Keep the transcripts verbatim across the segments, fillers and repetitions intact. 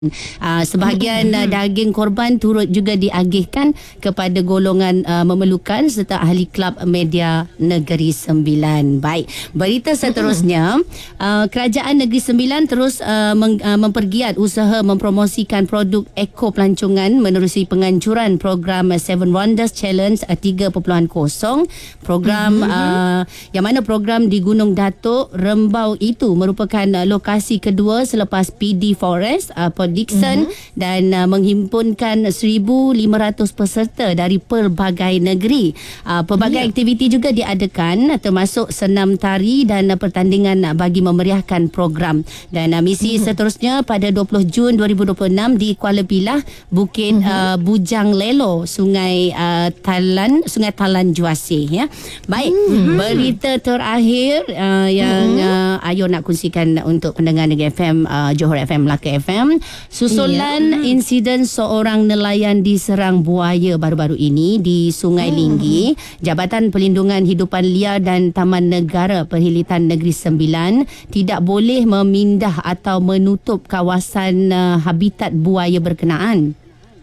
Uh, sebahagian uh, daging korban turut juga diagihkan kepada golongan uh, memerlukan serta ahli Kelab Media Negeri Sembilan. Baik, berita seterusnya, uh, Kerajaan Negeri Sembilan terus uh, meng, uh, mempergiat usaha mempromosikan produk eko pelancongan menerusi penganjuran program Seven Wonders Challenge uh, tiga titik kosong. Program mm-hmm. uh, yang mana program di Gunung Datuk Rembau itu merupakan uh, lokasi kedua selepas P D Forest uh, Dixon mm-hmm. dan uh, menghimpunkan seribu lima ratus peserta dari pelbagai negeri. Uh, pelbagai yeah. aktiviti juga diadakan termasuk senam tari dan uh, pertandingan uh, bagi memeriahkan program. Dan uh, misi mm-hmm. seterusnya pada dua puluh Jun dua ribu dua puluh enam di Kuala Pilah, Bukit mm-hmm. uh, Bujang Lelo, Sungai uh, Talan, Sungai Talan Juasih, ya. Baik, mm-hmm. berita terakhir uh, yang mm-hmm. uh, Ayo nak kongsikan untuk pendengar Negeri F M, uh, Johor F M, Melaka F M. Susulan yeah. insiden seorang nelayan diserang buaya baru-baru ini di Sungai hmm. Linggi, Jabatan Perlindungan Hidupan Liar dan Taman Negara Perhilitan Negeri Sembilan tidak boleh memindah atau menutup kawasan uh, habitat buaya berkenaan.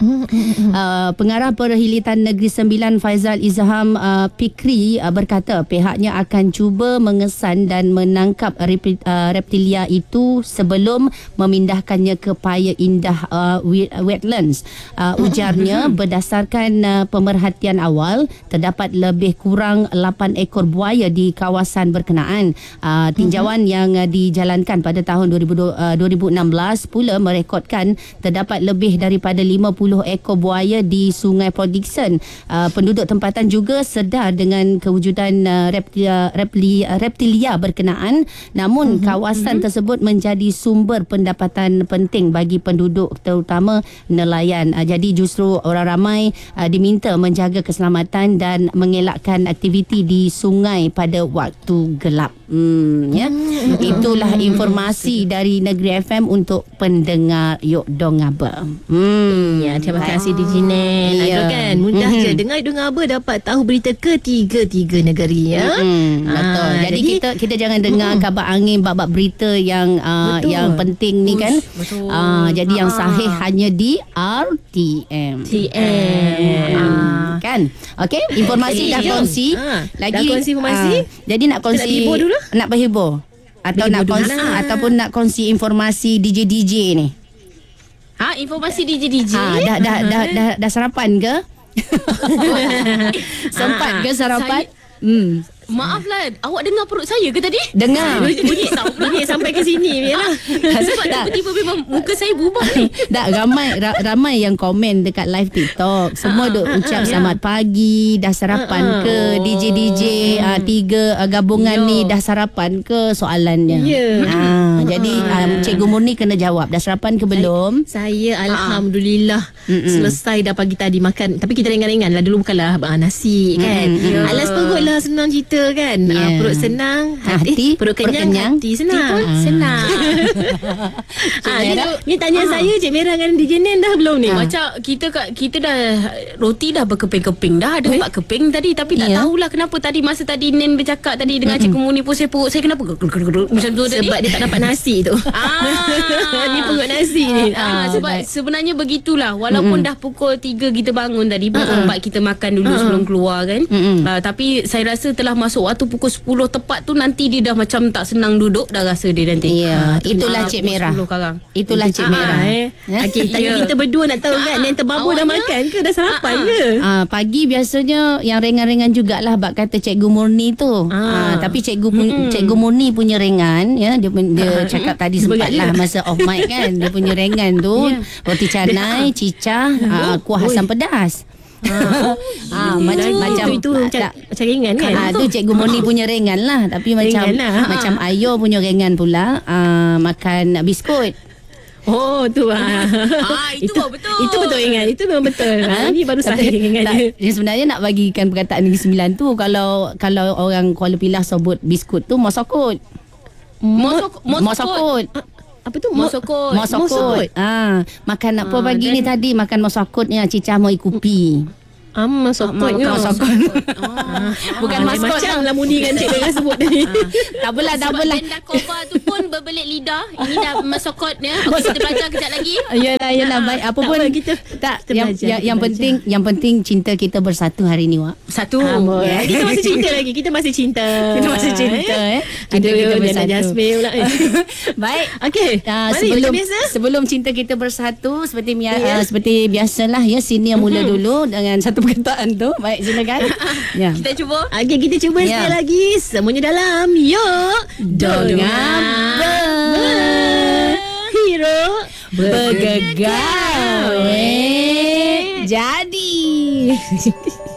Uh, Pengarah Perhilitan Negeri Sembilan Faizal Izham uh, Pikri uh, berkata pihaknya akan cuba mengesan dan menangkap rep- uh, reptilia itu sebelum memindahkannya ke Paya Indah uh, wetlands. Uh, ujarnya berdasarkan uh, pemerhatian awal terdapat lebih kurang lapan ekor buaya di kawasan berkenaan. Uh, tinjauan uh-huh. yang uh, dijalankan pada tahun dua ribu enam belas pula merekodkan terdapat lebih daripada lima puluh ekor buaya di Sungai Port Dickson. Uh, penduduk tempatan juga sedar dengan kewujudan uh, reptilia, reptilia, reptilia berkenaan, namun uh-huh. kawasan uh-huh. tersebut menjadi sumber pendapatan penting bagi penduduk terutama nelayan. Uh, jadi justru orang ramai uh, diminta menjaga keselamatan dan mengelakkan aktiviti di sungai pada waktu gelap. Hmm, ya. Uh-huh. Itulah informasi dari Negeri F M untuk pendengar Yok Dong Aba. Hmm. Ya, terima kasih D J Nen. Yeah. Kan mudah mm-hmm. je dengar Dong Aba dapat tahu berita ketiga-tiga negeri, ya. Mm-hmm. Betul. Ah, jadi, jadi kita kita jangan dengar mm-hmm. kabar angin bab-bab berita yang uh, yang penting ni kan. Betul. Uh, jadi ah. yang sahih hanya di R T M. T M. Ah. Kan? Okey, informasi dah kongsi. Ah. Lagi dah kongsi informasi. Uh, jadi nak kongsi nak hibur dulu? Nak berhibur atau berhibur nak kongsi lah. ataupun nak kongsi informasi D J D J ni. Ha, informasi D J D J. Ha, dah, dah, dah, dah, dah sarapan ke? Sempat ke sarapan? Saya, hmm. Maaflah, awak dengar perut saya ke tadi? Dengar. Bunyi, bunyi sampai ke sini. Yalah. Sebab tiba-tiba memang muka saya berubah ni. Tak, ramai ra, ramai yang komen dekat live TikTok. Semua duk ucap selamat pagi, dah sarapan ke? D J D J uh, tiga uh, gabungan ni dah sarapan ke soalannya? Ya. Uh, jadi um, Cikgu Murni kena jawab, dah sarapan ke belum? Saya, saya Alhamdulillah Mm-mm. selesai dah pagi tadi makan. Tapi kita ringan-ringan lah. Dulu bukanlah uh, nasi kan. Mm-mm. Alas perut lah, senang cerita kan. Yeah. Uh, perut senang, hati, hati eh, perut kenyang, kenyang, hati senang. Hati senang. ah, ni, ni tanya ah. saya Cik Merah dengan D J Nen dah belum ni? Ah. Macam kita kita dah roti dah berkeping-keping dah, ada empat keping tadi, tapi tak yeah. tahulah kenapa tadi masa tadi Nen bercakap tadi dengan Cikgu Muni pusing perut saya, kenapa macam tu tadi? Sebab dia tak dapat nasi tu. Ah. Ni perut nasi ni. Ah, sebab baik. Sebenarnya begitulah, walaupun mm-hmm. dah pukul tiga kita bangun tadi, pukul empat kita makan dulu uh-huh. sebelum keluar kan. Mm-hmm. Uh, tapi saya rasa telah masuk waktu pukul sepuluh tepat tu, nanti dia dah macam tak senang duduk dah rasa dia nanti. Ya, ha, itulah Cik Merah. Itulah Cik Merah. Eh. Okey, tadi kita berdua nak tahu kan, Nen terbabu dah makan ke, dah sarapan ke? Ah, pagi biasanya yang ringan-ringan jugalah bab kata Cikgu Murni tu. Ah, ah tapi Cikgu hmm. Cikgu Murni punya ringan, ya, dia dia ah, cakap tadi sempatlah masa off mic kan, dia punya ringan tu yeah. roti canai, cicah, ah, kuah asam pedas. Ah, ah, macam macam itu, itu macam, macam ringan kan. Ah, tu Cikgu Murni punya ringan lah, tapi macam lah. macam Ayo punya ringan pula, ah, makan biskut. Oh tu ah. ah itu, itu betul. Itu betul ringan. Itu memang betul. Ha? Ini baru saya ringan dia. Sebenarnya nak bagikan perkataan Negeri Sembilan tu, kalau kalau orang Kuala Pilah sebut biskut tu mosokut. Mosokut. Mosokut. Apa tu? Mosokut. Mosokut. Ah, makan apa ah, pagi ni tadi, makan mosokutnya cicah moi kupi. Amma sokotnya. Masokot. Bukan maskot. Macam lah Muni kan Cik Dengar sebut tadi. Tak apalah, tak Sebab apalah. benda cover tu pun berbelit lidah. Ini dah masokotnya. Okay, kita belajar kejap lagi. Yalah, yalah, baik. Apa Tak pun apa, kita- tak kita yang belajar, yang, kita yang belajar. penting yang penting cinta kita bersatu hari ni, Wak. Satu. Ya, kita masih cinta lagi. Kita masih cinta. Kita masih cinta eh. Cinta Aduh, kita Jana bersatu. Jasmine pula. Eh. Baik. Okey. Uh, Mari, sebelum macam biasa. sebelum cinta kita bersatu seperti Ya. uh, seperti biasalah ya, sini yang mula dulu dengan satu perkataan tu. Baik, silakan. Ya. Kita cuba. Okey, kita cuba Ya. sekali lagi. Semuanya dalam. Yuk. Dengar Hero bergegar. Eh, jadi.